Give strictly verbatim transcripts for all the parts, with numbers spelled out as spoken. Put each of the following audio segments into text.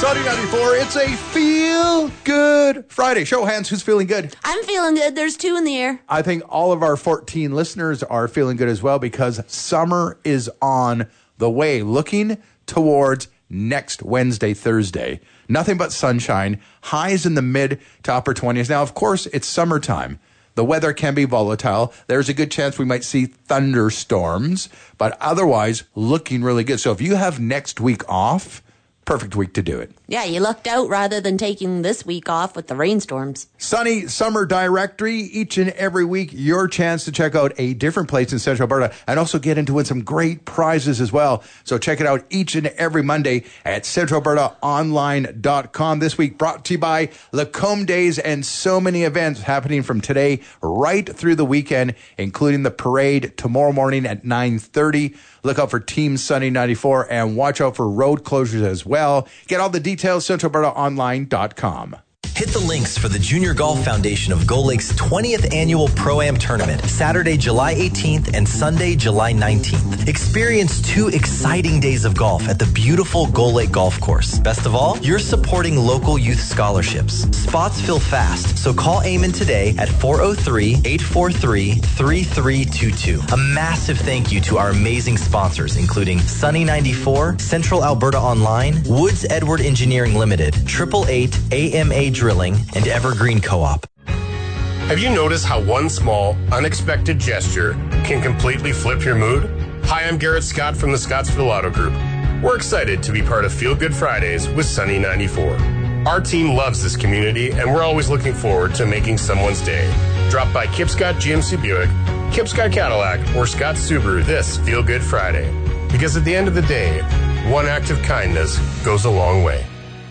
Sunny ninety-four, it's a Feel Good Friday. Show of hands, who's feeling good? I'm feeling good. There's two in the air. I think all of our fourteen listeners are feeling good as well because summer is on the way, looking towards next Wednesday, Thursday. Nothing but sunshine, highs in the mid to upper twenties. Now, of course, it's summertime. The weather can be volatile. There's a good chance we might see thunderstorms, but otherwise looking really good. So if you have next week off, perfect week to do it. Yeah, you lucked out rather than taking this week off with the rainstorms. Sunny Summer Directory, each and every week, your chance to check out a different place in Central Alberta and also get into win some great prizes as well. So check it out each and every Monday at central alberta online dot com. This week brought to you by Lacombe Days and so many events happening from today right through the weekend, including the parade tomorrow morning at nine thirty. Look out for Team Sunny ninety-four and watch out for road closures as well. Get all the details, central alberta online dot com. Hit the links for the Junior Golf Foundation of Gull Lake's twentieth Annual Pro-Am Tournament, Saturday, July eighteenth and Sunday, July nineteenth. Experience two exciting days of golf at the beautiful Gull Lake Golf Course. Best of all, you're supporting local youth scholarships. Spots fill fast, so call Eamon today at four oh three, eight four three, three three two two. A massive thank you to our amazing sponsors, including Sunny ninety-four, Central Alberta Online, Woods Edward Engineering Limited, Triple Eight, A M A Drilling, and Evergreen Co-op. Have you noticed how one small, unexpected gesture can completely flip your mood? Hi, I'm Garrett Scott from the Scottsville Auto Group. We're excited to be part of Feel Good Fridays with Sunny ninety-four. Our team loves this community, and we're always looking forward to making someone's day. Drop by Kipscott G M C Buick, Kipscott Cadillac, or Scott Subaru this Feel Good Friday. Because at the end of the day, one act of kindness goes a long way.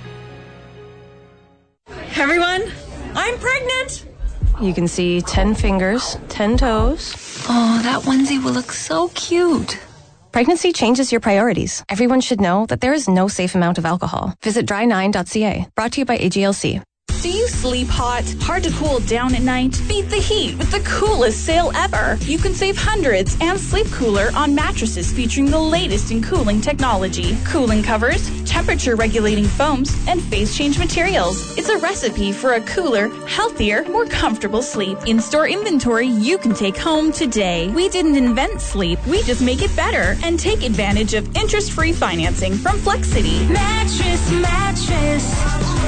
Everyone, I'm pregnant. You can see ten fingers, ten toes. Oh, that onesie will look so cute. Pregnancy changes your priorities. Everyone should know that there is no safe amount of alcohol. Visit dry nine dot c a. Brought to you by A G L C. Do you sleep hot? Hard to cool down at night? Beat the heat with the coolest sale ever. You can save hundreds and sleep cooler on mattresses featuring the latest in cooling technology. Cooling covers, temperature regulating foams, and phase change materials. It's a recipe for a cooler, healthier, more comfortable sleep. In-store inventory you can take home today. We didn't invent sleep, we just make it better. And take advantage of interest-free financing from FlexCity. Mattress, mattress.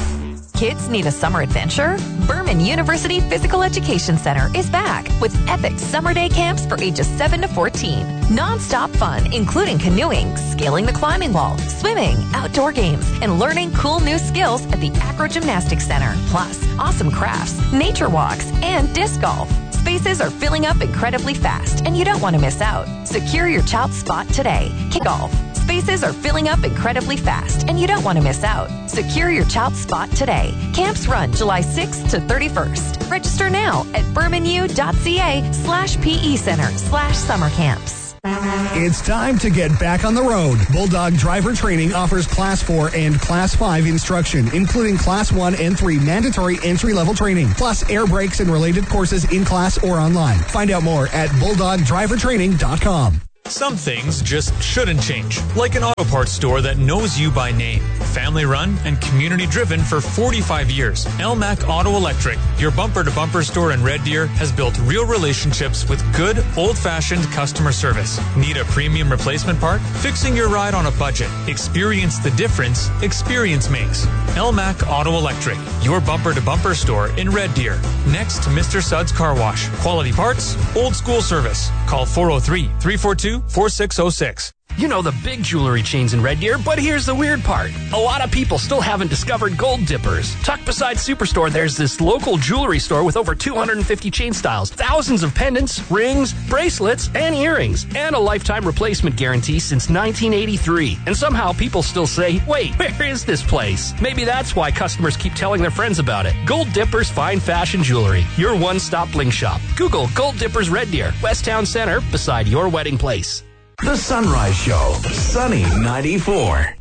Kids need a summer adventure? Berman University Physical Education Center is back with epic summer day camps for ages seven to fourteen. Non-stop fun, including canoeing, scaling the climbing wall, swimming, outdoor games, and learning cool new skills at the Acro Gymnastics Center. Plus, awesome crafts, nature walks, and disc golf. Spaces are filling up incredibly fast, and you don't want to miss out. Secure your child's spot today. Kick golf. Spaces are filling up incredibly fast, and you don't want to miss out. Secure your child's spot today. Camps run July sixth to thirty-first. Register now at bermanu dot c a slash P E Center slash summer camps. It's time to get back on the road. Bulldog Driver Training offers Class four and Class five instruction, including Class one and three mandatory entry-level training, plus air brakes and related courses in class or online. Find out more at bulldog driver training dot com. Some things just shouldn't change, like an auto parts store that knows you by name. Family run and community driven for forty-five years. L M A C Auto Electric, your bumper-to-bumper store in Red Deer, has built real relationships with good, old-fashioned customer service. Need a premium replacement part? Fixing your ride on a budget. Experience the difference experience makes. L M A C Auto Electric, your bumper-to-bumper store in Red Deer. Next to Mister Suds Car Wash. Quality parts, old school service. Call four oh three, three four two, four six oh six. You know the big jewelry chains in Red Deer, but here's the weird part. A lot of people still haven't discovered Gold Dippers. Tucked beside Superstore, there's this local jewelry store with over two hundred fifty chain styles, thousands of pendants, rings, bracelets, and earrings, and a lifetime replacement guarantee since nineteen eighty-three. And somehow people still say, wait, where is this place? Maybe that's why customers keep telling their friends about it. Gold Dippers Fine Fashion Jewelry, your one-stop bling shop. Google Gold Dippers Red Deer, West Town Center, beside your wedding place. The Sunrise Show, Sunny ninety-four.